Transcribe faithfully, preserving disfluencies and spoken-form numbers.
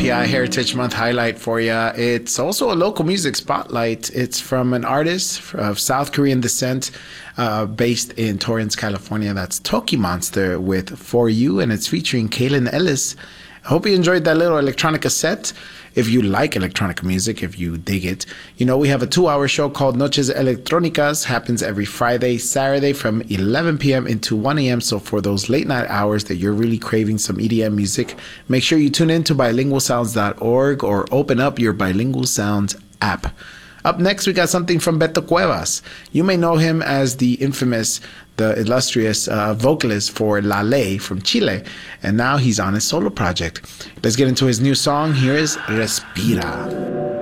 P I Heritage Month highlight for you. It's also a local music spotlight. It's from an artist of South Korean descent uh, based in Torrance, California. That's Toki Monster with For You, and it's featuring Kaylin Ellis. I hope you enjoyed that little electronica set. If you like electronic music, if you dig it, you know, we have a two-hour show called Noches Electrónicas. Happens every Friday, Saturday from eleven p.m. into one a.m. So for those late-night hours that you're really craving some E D M music, make sure you tune in to bilingual sounds dot org or open up your Bilingual Sounds app. Up next, we got something from Beto Cuevas. You may know him as the infamous, the illustrious uh, vocalist for La Ley from Chile, and now he's on his solo project. Let's get into his new song. Here is Respira.